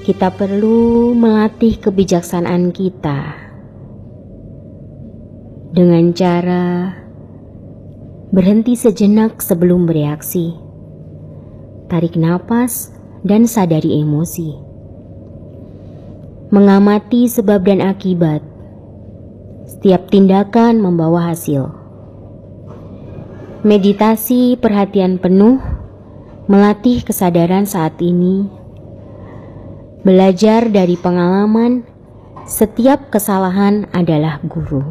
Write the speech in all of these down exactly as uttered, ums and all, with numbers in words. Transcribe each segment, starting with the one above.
Kita perlu melatih kebijaksanaan kita dengan cara berhenti sejenak sebelum bereaksi, tarik napas dan sadari emosi, mengamati sebab dan akibat. Setiap tindakan membawa hasil. Meditasi perhatian penuh melatih kesadaran saat ini. Belajar dari pengalaman, setiap kesalahan adalah guru.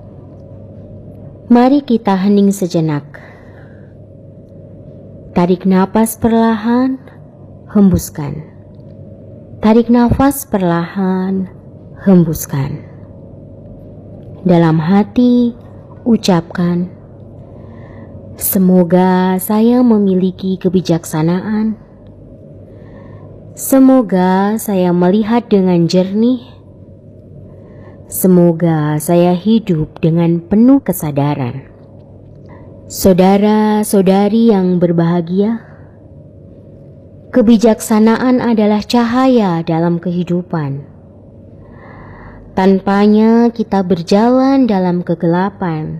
Mari kita hening sejenak. Tarik napas perlahan, hembuskan. Tarik nafas perlahan, hembuskan. Dalam hati, ucapkan, semoga saya memiliki kebijaksanaan. Semoga saya melihat dengan jernih. Semoga saya hidup dengan penuh kesadaran. Saudara-saudari yang berbahagia, kebijaksanaan adalah cahaya dalam kehidupan. Tanpanya kita berjalan dalam kegelapan.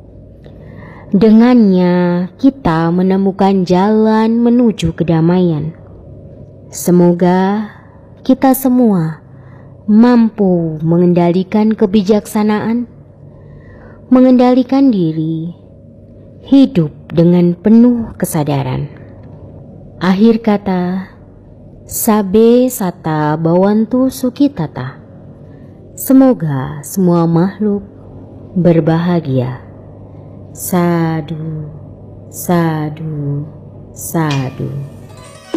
Dengannya kita menemukan jalan menuju kedamaian. Semoga kita semua mampu mengendalikan kebijaksanaan, mengendalikan diri, hidup dengan penuh kesadaran. Akhir kata, Sabe Sata Bawantu Sukitata. Semoga semua makhluk berbahagia. Sadu, sadu, sadu.